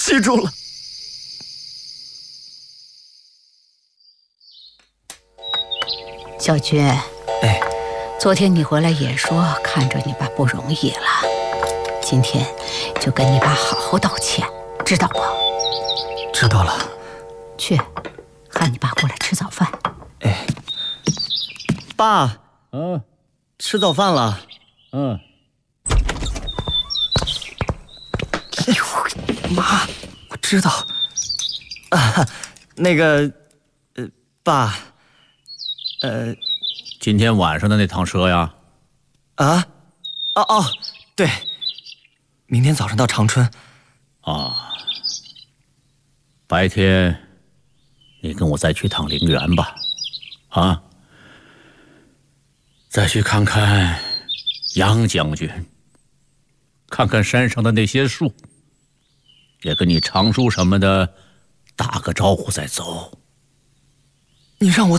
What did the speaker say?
记住了。 小军， 哎， 昨天你回来也说看着你爸不容易了，今天就跟你爸好好道歉，知道不？ 知道了。 去，喊你爸过来吃早饭。 哎，爸，吃早饭了。哎呦，妈，我知道。啊，那个，爸， 今天晚上的那趟车呀？ 啊，哦，对，明天早上到长春。 啊，白天你跟我再去趟陵园吧，啊，再去看看杨将军，看看山上的那些树，也跟你常叔什么的打个招呼再走。 你让我